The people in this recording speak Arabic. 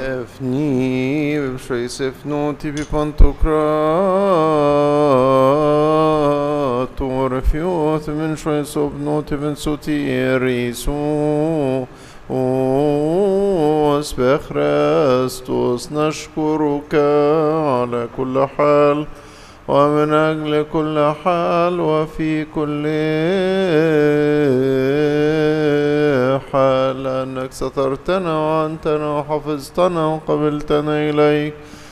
افني بشوي سفنوتي ببنتوكرات ورفيوث من شوي سبنوتي بن سوتي ريسو واسبخرستوس نشكرك على كل حال ومن أجل كل حال وفي كل حال أنك سترتنا وأنتنا وحفظتنا وقبلتنا إليك